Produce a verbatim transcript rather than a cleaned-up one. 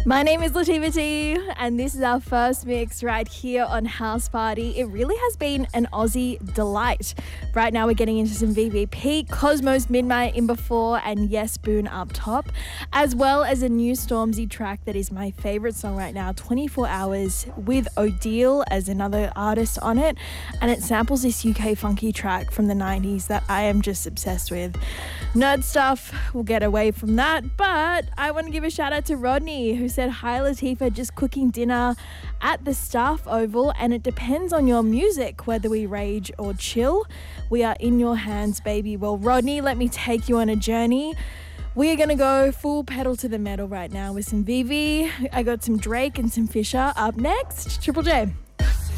My name is Latifah T, and this is our first mix right here on House Party. It really has been an Aussie delight. Right now we're getting into some V V P, Cosmos Midnight in before, and Yes Boone up top, as well as a new Stormzy track that is my favourite song right now, twenty-four hours, with Odile as another artist on it, and it samples this U K funky track from the nineties that I am just obsessed with. Nerd stuff, we'll get away from that, but I want to give a shout out to Rodney, who said, "Hi Latifah, just cooking dinner at the Staff Oval, and it depends on your music whether we rage or chill. We are in your hands, baby." Well, Rodney, let me take you on a journey. We are going to go full pedal to the metal right now with some V V. I got some Drake and some Fisher up next. Triple J.